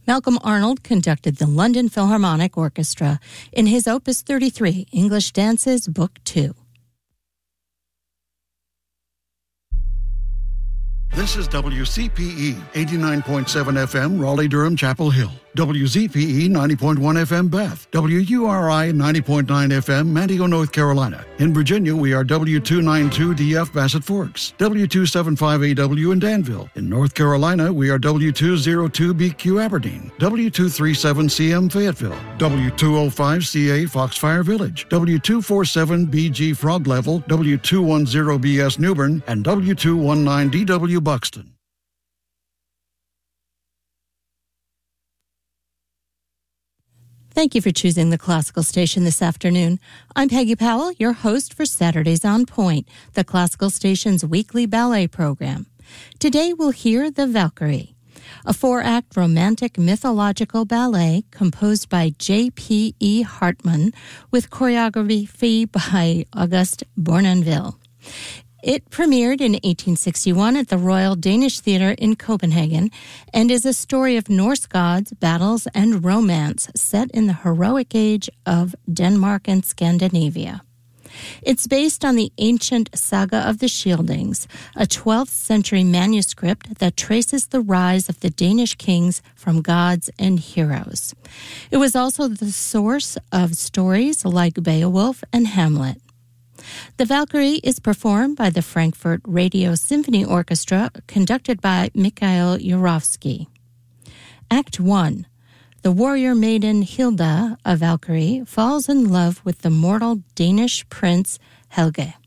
Malcolm Arnold conducted the London Philharmonic Orchestra in his Opus 33, English Dances, Book 2. This is WCPE 89.7 FM, Raleigh-Durham, Chapel Hill. WZPE 90.1 FM, Beth. WURI 90.9 FM, Manteo, North Carolina. In Virginia, we are W292DF, Bassett Forks. W275AW in Danville. In North Carolina, we are W202BQ, Aberdeen. W237CM, Fayetteville. W205CA, Foxfire Village. W247BG, Frog Level. W210BS, Newbern. And W219DW, Buxton. Thank you for choosing the Classical Station this afternoon. I'm Peggy Powell, your host for Saturdays on Point, the Classical Station's weekly ballet program. Today we'll hear The Valkyrie, a 4-act romantic mythological ballet composed by J.P.E. Hartmann with choreography by Auguste Bournonville. It premiered in 1861 at the Royal Danish Theatre in Copenhagen and is a story of Norse gods, battles, and romance set in the heroic age of Denmark and Scandinavia. It's based on the ancient Saga of the Scyldings, a 12th century manuscript that traces the rise of the Danish kings from gods and heroes. It was also the source of stories like Beowulf and Hamlet. The Valkyrie is performed by the Frankfurt Radio Symphony Orchestra, conducted by Mikhail Yurovsky. Act 1. The warrior maiden Hilda, a Valkyrie, falls in love with the mortal Danish prince Helge.